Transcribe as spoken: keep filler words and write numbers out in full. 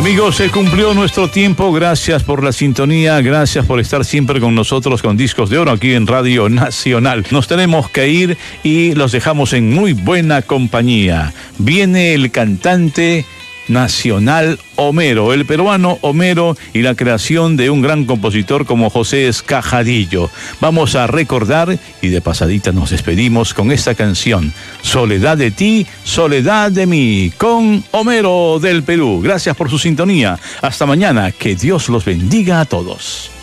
Amigos, se cumplió nuestro tiempo. Gracias por la sintonía, gracias por estar siempre con nosotros con Discos de Oro aquí en Radio Nacional. Nos tenemos que ir y los dejamos en muy buena compañía. Viene el cantante nacional Homero, el peruano Homero, y la creación de un gran compositor como José Escajadillo. Vamos a recordar y de pasadita nos despedimos con esta canción, Soledad de ti, soledad de mí, con Homero del Perú. Gracias por su sintonía. Hasta mañana. Que Dios los bendiga a todos.